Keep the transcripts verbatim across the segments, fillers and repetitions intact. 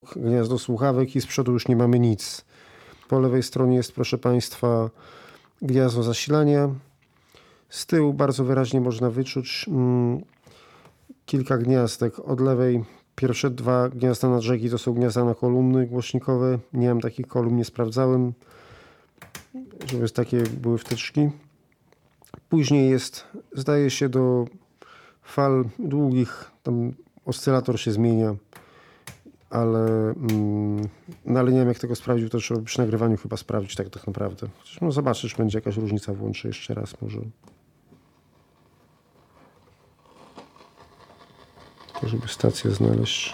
gniazdo słuchawek i z przodu już nie mamy nic. Po lewej stronie jest, proszę Państwa, gniazdo zasilania. Z tyłu bardzo wyraźnie można wyczuć mm, kilka gniazdek. Od lewej pierwsze dwa gniazda na brzegi to są gniazda na kolumny głośnikowe. Nie mam takich kolumn, nie sprawdzałem, żeby takie były wtyczki. Później jest, zdaje się, do fal długich, tam oscylator się zmienia, ale, mm, no ale nie wiem, jak tego sprawdził, to trzeba przy nagrywaniu chyba sprawdzić tak, tak naprawdę. Chociaż no zobaczysz, będzie jakaś różnica, włączę jeszcze raz może. To żeby stację znaleźć.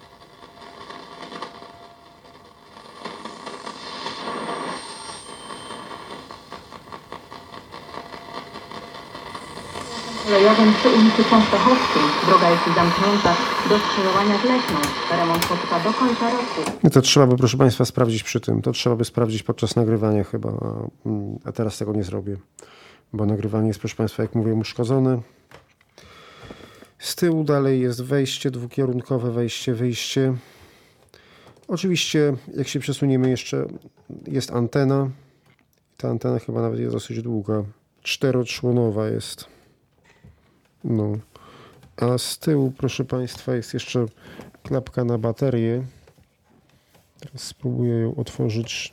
Kolejowym przy ulicy Częstochowskiej. Droga jest zamknięta do skrzyżowania z Leśną. Remont potrwa do końca roku. I to trzeba by, proszę Państwa, sprawdzić przy tym. To trzeba by sprawdzić podczas nagrywania chyba, a, a teraz tego nie zrobię. Bo nagrywanie jest, proszę Państwa, jak mówię, uszkodzone. Z tyłu dalej jest wejście dwukierunkowe, wejście, wyjście. Oczywiście, jak się przesuniemy jeszcze, jest antena. Ta antena chyba nawet jest dosyć długa. Czteroczłonowa jest. No. A z tyłu, proszę Państwa, jest jeszcze klapka na baterię. Teraz spróbuję ją otworzyć.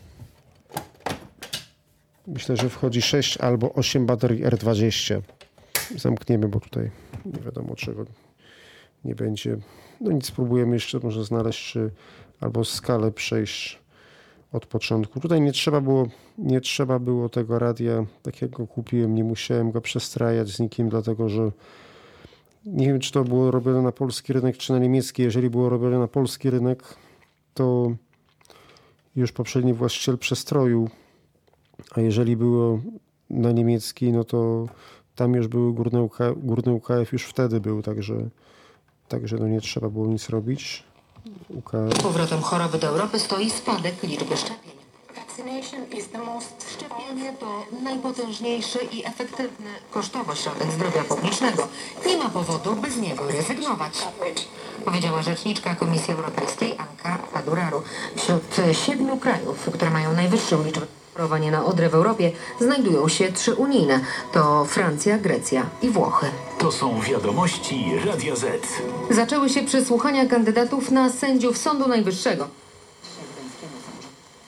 Myślę, że wchodzi sześć albo osiem baterii R dwadzieścia. Zamkniemy, bo tutaj nie wiadomo czego nie będzie. No nic, spróbujemy jeszcze może znaleźć, czy albo skalę przejść od początku. Tutaj nie trzeba było, nie trzeba było tego radia, tak jak go kupiłem, nie musiałem go przestrajać z nikim, dlatego że nie wiem, czy to było robione na polski rynek, czy na niemiecki. Jeżeli było robione na polski rynek, to już poprzedni właściciel przestroił, a jeżeli było na niemiecki, no to tam już były górne U K, górny U K F już wtedy był, także, także no nie trzeba było nic robić. U K F. Powrotem choroby do Europy stoi spadek liczby szczepień. Szczepienie to najpotężniejszy i efektywny kosztowo środek zdrowia publicznego. Nie ma powodu, by z niego rezygnować, powiedziała rzeczniczka Komisji Europejskiej Anka Paduraru. Wśród siedmiu krajów, które mają najwyższą liczbę chorowania na odrę w Europie, znajdują się trzy unijne. To Francja, Grecja i Włochy. To są wiadomości Radia Z. Zaczęły się przesłuchania kandydatów na sędziów Sądu Najwyższego.